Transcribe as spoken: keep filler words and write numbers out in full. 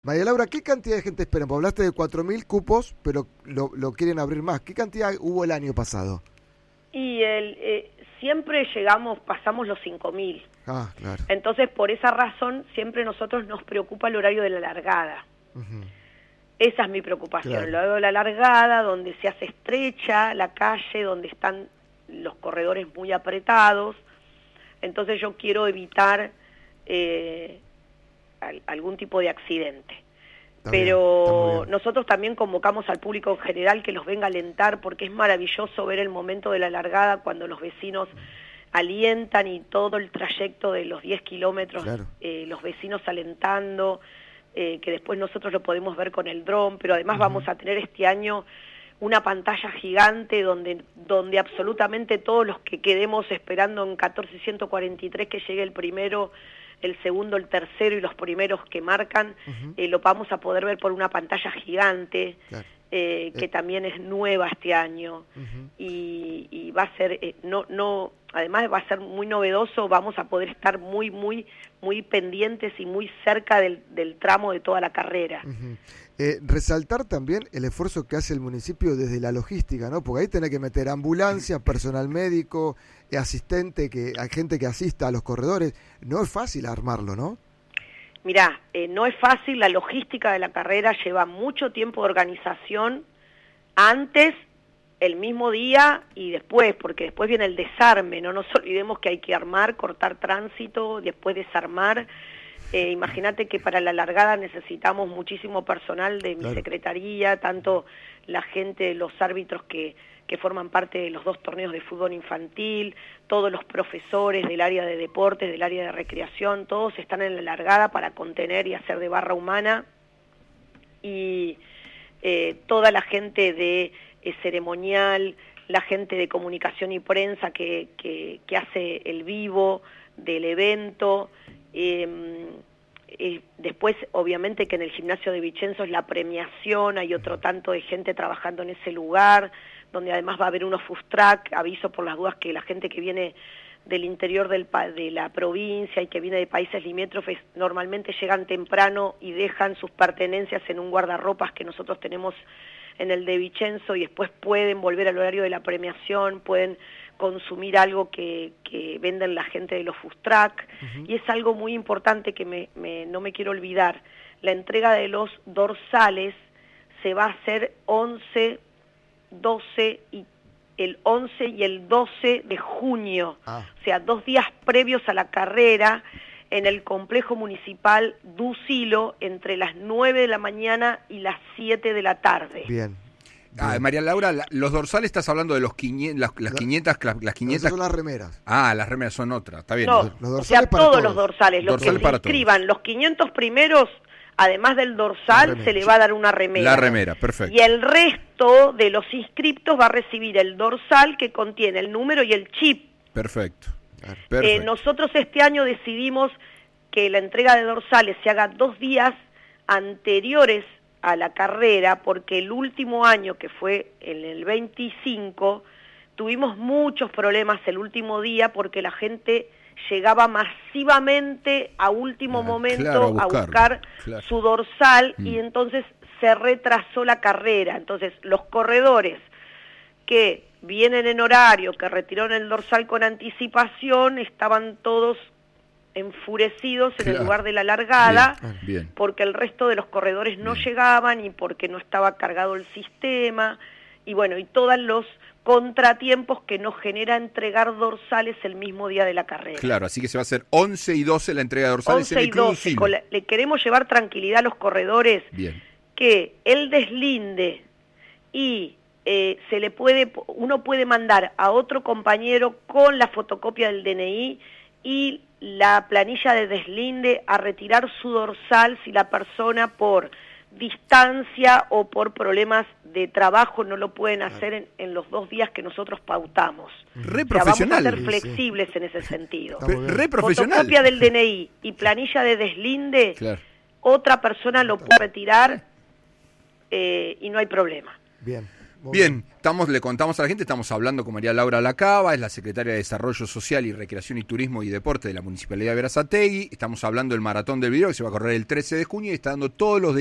María Laura, ¿qué cantidad de gente esperan? Porque hablaste de cuatro mil cupos, pero lo, lo quieren abrir más. ¿Qué cantidad hubo el año pasado? Y el, eh, siempre llegamos, pasamos los cinco mil. Ah, claro. Entonces, por esa razón, siempre nosotros nos preocupa el horario de la largada. Uh-huh. Esa es mi preocupación, Claro. el horario de la largada, donde se hace estrecha la calle, donde están los corredores muy apretados. Entonces yo quiero evitar eh, al, algún tipo de accidente. Está Pero bien, está nosotros también convocamos al público en general que los venga a alentar, porque es maravilloso ver el momento de la largada cuando los vecinos alientan y todo el trayecto de los diez kilómetros, Claro. eh, los vecinos alentando, eh, que después nosotros lo podemos ver con el dron, pero además uh-huh. vamos a tener este año una pantalla gigante donde donde absolutamente todos los que quedemos esperando en catorce ciento cuarenta y tres que llegue el primero, el segundo, el tercero y los primeros que marcan, uh-huh. eh, lo vamos a poder ver por una pantalla gigante, claro. eh, que eh. también es nueva este año, uh-huh. y, y va a ser, eh, no, no, además va a ser muy novedoso, vamos a poder estar muy, muy, muy pendientes y muy cerca del, del tramo de toda la carrera. Uh-huh. Eh, resaltar también el esfuerzo que hace el municipio desde la logística, ¿no? Porque ahí tenés que meter ambulancia, personal médico, eh, asistente, que hay gente que asista a los corredores. No es fácil armarlo, ¿no? Mirá, eh, no es fácil, la logística de la carrera lleva mucho tiempo de organización, antes, el mismo día y después, porque después viene el desarme, no nos olvidemos que hay que armar, cortar tránsito, después desarmar. Eh, Imagínate que para la largada necesitamos muchísimo personal de mi claro. secretaría, tanto la gente de los árbitros que, que forman parte de los dos torneos de fútbol infantil, todos los profesores del área de deportes, del área de recreación, todos están en la largada para contener y hacer de barra humana, y eh, toda la gente de eh, ceremonial, la gente de comunicación y prensa que, que, que hace el vivo del evento. Eh, eh, después, obviamente, que en el gimnasio de Vicenzo es la premiación, hay otro tanto de gente trabajando en ese lugar, donde además va a haber unos food truck, aviso por las dudas que la gente que viene del interior del de la provincia y que viene de países limítrofes normalmente llegan temprano y dejan sus pertenencias en un guardarropas que nosotros tenemos en el de Vicenzo, y después pueden volver al horario de la premiación, pueden consumir algo que, que venden la gente de los food truck, uh-huh. y es algo muy importante que me, me, no me quiero olvidar. La entrega de los dorsales se va a hacer once, doce y el once y el doce de junio, ah. o sea, dos días previos a la carrera, en el complejo municipal Ducilo, entre las nueve de la mañana y las siete de la tarde. Bien. Ah, María Laura, la, los dorsales estás hablando de los quinientos, las, las quinientas, las, las quinientas. Son las remeras. Ah, las remeras son otras, está bien. No, los, los o sea, todos, todos los dorsales, los dorsal que se inscriban, los quinientos primeros, además del dorsal, se le va a dar una remera. La remera, perfecto. Y el resto de los inscriptos va a recibir el dorsal que contiene el número y el chip. Perfecto. Perfecto. Eh, nosotros este año decidimos que la entrega de dorsales se haga dos días anteriores a la carrera, porque el último año, que fue en el veinticinco, tuvimos muchos problemas el último día porque la gente llegaba masivamente a último ah, momento claro, a, a buscar claro. su dorsal, mm. y entonces se retrasó la carrera. Entonces los corredores que vienen en horario, que retiraron el dorsal con anticipación, estaban todos enfurecidos en claro. el lugar de la largada, bien, bien. porque el resto de los corredores no bien. llegaban y porque no estaba cargado el sistema, y bueno, y todos los contratiempos que nos genera entregar dorsales el mismo día de la carrera. Claro, así que se va a hacer once y doce la entrega de dorsales once en el y doce, la, le queremos llevar tranquilidad a los corredores, bien. que el deslinde y eh, se le puede, uno puede mandar a otro compañero con la fotocopia del D N I y la planilla de deslinde a retirar su dorsal si la persona por distancia o por problemas de trabajo no lo pueden hacer en, en los dos días que nosotros pautamos. Re o sea, profesional. Vamos a ser flexibles sí, sí. en ese sentido. Re profesional. Fotocopia del D N I y planilla de deslinde, claro. otra persona lo puede retirar eh, y no hay problema. Bien. Muy Bien, estamos, le contamos a la gente, estamos hablando con María Laura Lacaba, es la secretaria de Desarrollo Social y Recreación y Turismo y Deporte de la Municipalidad de Berazategui. Estamos hablando del Maratón del Video, que se va a correr el trece de junio y está dando todos los